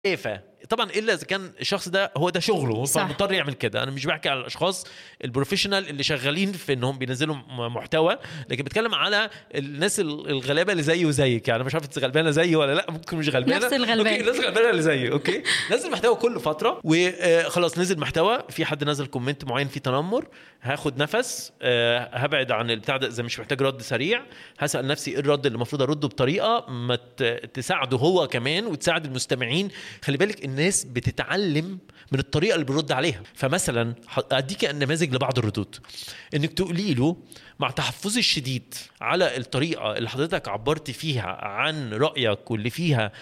طبعا الا اذا كان الشخص ده هو ده شغله فمضطر يعمل كده. انا مش بحكي على الاشخاص البروفيشنال اللي شغالين في انهم بينزلوا محتوى، لكن بتكلم على الناس الغلابه اللي زيي وزيك. يعني مش عارف انت غلبانه زيي ولا لا، ممكن مش غلبانه، نفس الغلبان. اوكي، الناس الغلبانه اللي زيي، اوكي. نزل محتوى كل فتره وخلاص نزل محتوى، في حد نزل كومنت معين في تنمر، هاخد نفس، هبعد عن البتاع ده اذا مش محتاج رد سريع، هسال نفسي ايه الرد اللي المفروض ارده بطريقه ما تساعده هو كمان وتساعد المستمعين. خلي بالك الناس بتتعلم من الطريقه اللي بيرد عليها. فمثلا اديك نماذج لبعض الردود، انك تقولي له مع تحفظي الشديد على الطريقه اللي حضرتك عبرتي فيها عن رايك واللي فيها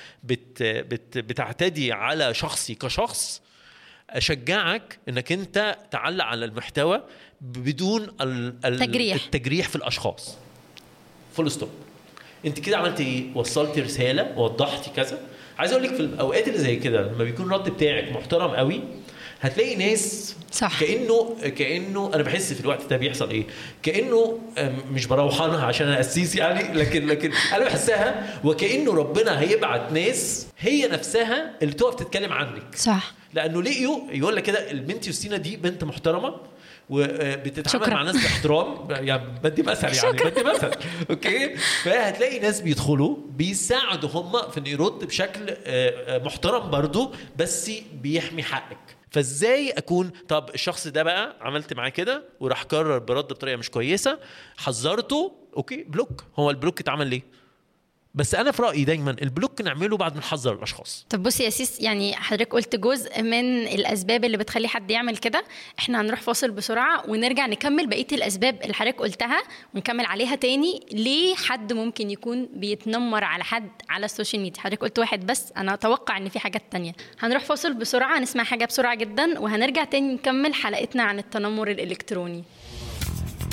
بتعتدي على شخصي كشخص، اشجعك انك انت تعلق على المحتوى بدون التجريح في الاشخاص. فول ستوب. انت كده عملتي ايه؟ وصلتي رساله، وضحتي كذا. عايز اقول لك في الاوقات اللي زي كده لما بيكون الرد بتاعك محترم قوي، هتلاقي ناس صح. كانه انا بحس في الوقت ده بيحصل ايه، كانه مش بروحانها عشان انا قسيس يعني، لكن انا بحسها وكانه ربنا هيبعت ناس هي نفسها اللي تقف تتكلم عنك. صح. لانه لقيوا يقول لك كده البنت يوستينا دي بنت محترمه وبتتعامل مع ناس باحترام، يعني بدي مثل، يعني بدي مثل، اوكي. فهتلاقي ناس بيدخلوا بيساعدوا هم في ان يرد بشكل محترم برضو، بس بيحمي حقك. فازاي اكون طب الشخص ده بقى عملت معاه كده وراح قرر برد بطريقه مش كويسه، حذرته، اوكي، بلوك. هو البلوك اتعمل ليه؟ بس انا في رايي دايما البلوك نعمله بعد ما نحذر الاشخاص. طب بصي يا سيس، يعني حضرتك قلت جزء من الاسباب اللي بتخلي حد يعمل كده. احنا هنروح فاصل بسرعه ونرجع نكمل بقيه الاسباب اللي حضرتك قلتها ونكمل عليها تاني. ليه حد ممكن يكون بيتنمر على حد على السوشيال ميديا؟ حضرتك قلت واحد بس، انا اتوقع ان في حاجات تانية. هنروح فاصل بسرعه نسمع حاجه بسرعه جدا وهنرجع تاني نكمل حلقتنا عن التنمر الالكتروني.